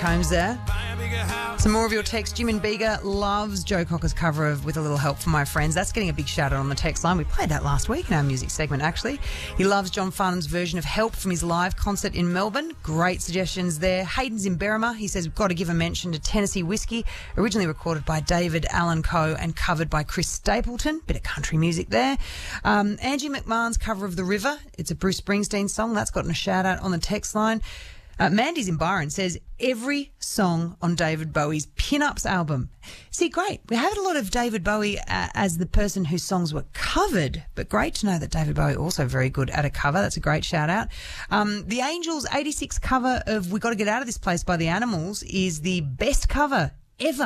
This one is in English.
Combs there. Some more of your text. Jim and Bega loves Joe Cocker's cover of With a Little Help from My Friends. That's getting a big shout out on the text line. We played that last week in our music segment, actually. He loves John Farnham's version of Help from his live concert in Melbourne. Great suggestions there. Hayden's in Berrima. He says we've got to give a mention to Tennessee Whiskey, originally recorded by David Allen Coe and covered by Chris Stapleton. Bit of country music there. Angie McMahon's cover of The River. It's a Bruce Springsteen song. That's gotten a shout out on the text line. Mandy's in Byron says every song on David Bowie's Pin-Ups album. See, great. We had a lot of David Bowie as the person whose songs were covered, but great to know that David Bowie also very good at a cover. That's a great shout out. The Angels 86 cover of We Gotta Get Out of This Place by the Animals is the best cover